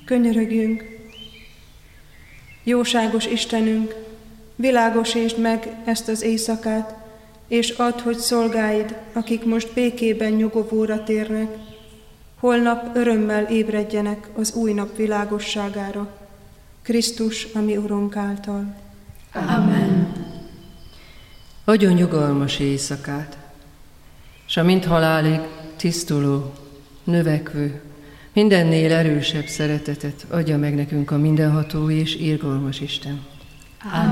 könyörögjünk. Jóságos Istenünk, világosítsd meg ezt az éjszakát, és add, hogy szolgáid, akik most békében nyugovóra térnek, holnap örömmel ébredjenek az új nap világosságára, Krisztus, a mi Urunk által. Amen. Adjon nyugalmas éjszakát, s a mind halálig tisztuló, növekvő, mindennél erősebb szeretetet adja meg nekünk a mindenható és irgalmas Isten. Amen.